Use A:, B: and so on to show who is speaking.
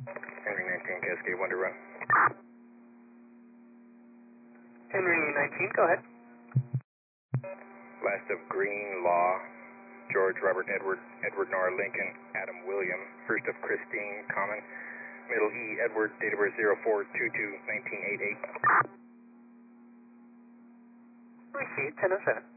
A: Henry 19, Cascade 1 to run.
B: Henry 19, go ahead.
A: Last of Green, Law, George, Robert, Edward, Edward, Nora, Lincoln, Adam, William. First of Christine, Common. Middle E, Edward, date of birth 04/22/1988.
B: Received, 1007.